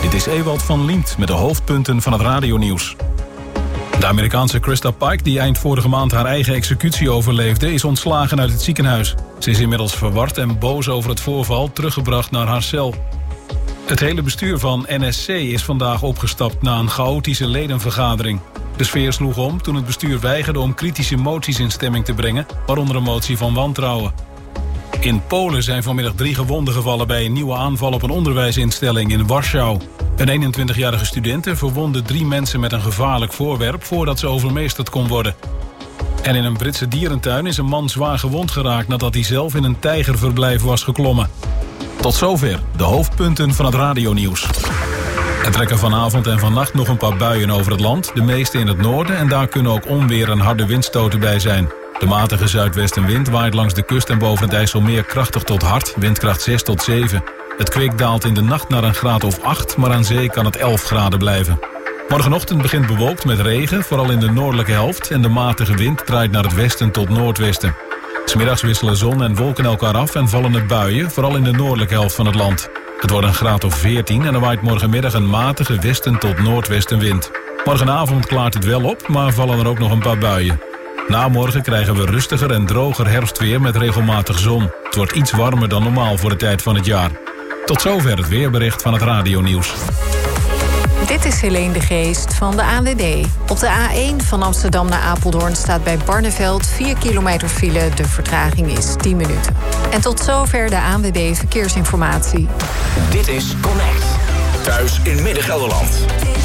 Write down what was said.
Dit is Ewald van Liemt met de hoofdpunten van het radionieuws. De Amerikaanse Krista Pike, die eind vorige maand haar eigen executie overleefde, is ontslagen uit het ziekenhuis. Ze is inmiddels verward en boos over het voorval teruggebracht naar haar cel. Het hele bestuur van NSC is vandaag opgestapt na een chaotische ledenvergadering. De sfeer sloeg om toen het bestuur weigerde om kritische moties in stemming te brengen, waaronder een motie van wantrouwen. In Polen zijn vanmiddag 3 gewonden gevallen bij een nieuwe aanval op een onderwijsinstelling in Warschau. Een 21-jarige studente verwondde 3 mensen met een gevaarlijk voorwerp voordat ze overmeesterd kon worden. En in een Britse dierentuin is een man zwaar gewond geraakt nadat hij zelf in een tijgerverblijf was geklommen. Tot zover de hoofdpunten van het radionieuws. Er trekken vanavond en vannacht nog een paar buien over het land, de meeste in het noorden, en daar kunnen ook onweer en harde windstoten bij zijn. De matige zuidwestenwind waait langs de kust en boven het IJsselmeer krachtig tot hard, windkracht 6 tot 7. Het kwik daalt in de nacht naar een graad of 8, maar aan zee kan het 11 graden blijven. Morgenochtend begint bewolkt met regen, vooral in de noordelijke helft, en de matige wind draait naar het westen tot noordwesten. 's Middags wisselen zon en wolken elkaar af en vallen er buien, vooral in de noordelijke helft van het land. Het wordt een graad of 14 en er waait morgenmiddag een matige westen tot noordwestenwind. Morgenavond klaart het wel op, maar vallen er ook nog een paar buien. Na morgen krijgen we rustiger en droger herfstweer met regelmatig zon. Het wordt iets warmer dan normaal voor de tijd van het jaar. Tot zover het weerbericht van het radionieuws. Dit is Helene de Geest van de ANWB. Op de A1 van Amsterdam naar Apeldoorn staat bij Barneveld 4 kilometer file. De vertraging is 10 minuten. En tot zover de ANWB Verkeersinformatie. Dit is Connect. Thuis in Midden-Gelderland.